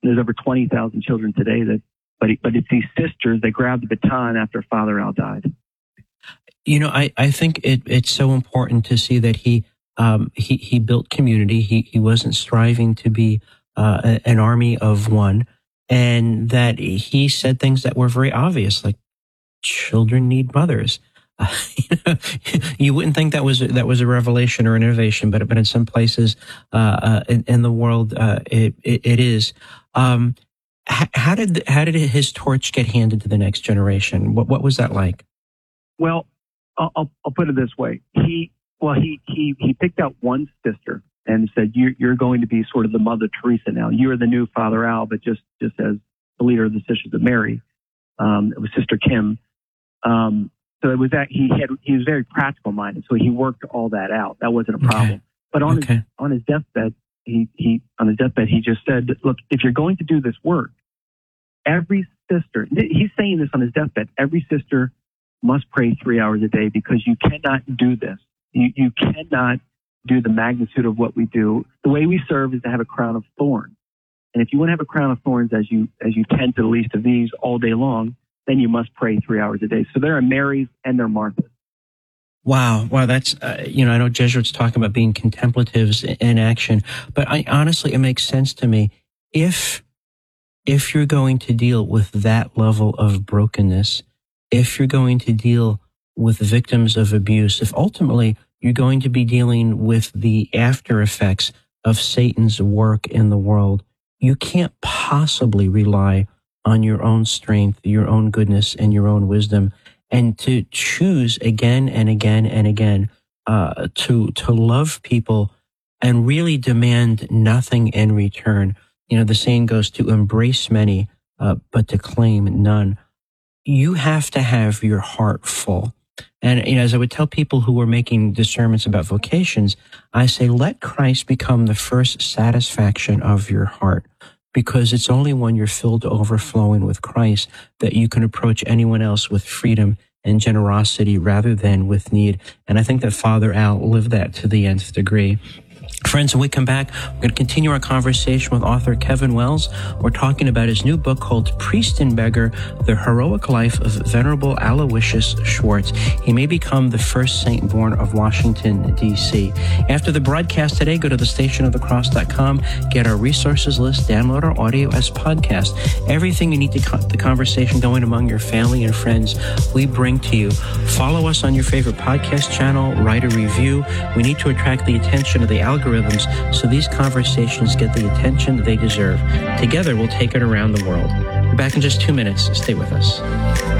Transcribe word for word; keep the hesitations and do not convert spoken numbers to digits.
There's over twenty thousand children today that, but, it, but it's these sisters that grabbed the baton after Father Al died. You know, I, I think it, it's so important to see that he, um, he, he built community. He, he wasn't striving to be, uh, a, an army of one, and that he said things that were very obvious, like children need mothers. Uh, you know, you wouldn't think that was, that was a revelation or an innovation, but, but in some places, uh, uh in, in the world, uh, it, it, it is. Um, how, how did, how did his torch get handed to the next generation? What, what was that like? Well, I'll, I'll put it this way. He, well, he, he, he picked out one sister and said, you're, you're going to be sort of the Mother Teresa now. You're the new Father Al, but just, just as the leader of the Sisters of Mary. Um, it was Sister Kim. Um, so it was that he had, he was very practical minded. So he worked all that out. That wasn't a problem. Okay. But on okay. his, on his deathbed, he, he, on his deathbed, he just said, look, if you're going to do this work, every sister, he's saying this on his deathbed, every sister must pray three hours a day, because you cannot do this. You, you cannot do the magnitude of what we do. The way we serve is to have a crown of thorns. And if you want to have a crown of thorns as you, as you tend to the least of these all day long, then you must pray three hours a day. So there are Marys and there are Marthas. Wow. Wow. That's, uh, you know, I know Jesuits talk about being contemplatives in action, but I honestly, it makes sense to me. If, if you're going to deal with that level of brokenness, if you're going to deal with victims of abuse, if ultimately you're going to be dealing with the after effects of Satan's work in the world, you can't possibly rely on your own strength, your own goodness, and your own wisdom, and to choose again and again and again uh, to to love people and really demand nothing in return. You know, the saying goes, to embrace many, uh, but to claim none. You have to have your heart full. And, you know, as I would tell people who are making discernments about vocations, I say, let Christ become the first satisfaction of your heart, because it's only when you're filled to overflowing with Christ that you can approach anyone else with freedom and generosity rather than with need. And I think that Father Al lived that to the nth degree. Friends, when we come back, we're going to continue our conversation with author Kevin Wells. We're talking about his new book called Priest and Beggar, The Heroic Life of Venerable Aloysius Schwartz. He may become the first saint born of Washington, D C After the broadcast today, go to the station of the cross dot com, get our resources list, download our audio as podcast. Everything you need to keep the conversation going among your family and friends, we bring to you. Follow us on your favorite podcast channel, write a review. We need to attract the attention of the algorithm so these conversations get the attention they deserve. Together, we'll take it around the world. We're back in just two minutes. Stay with us.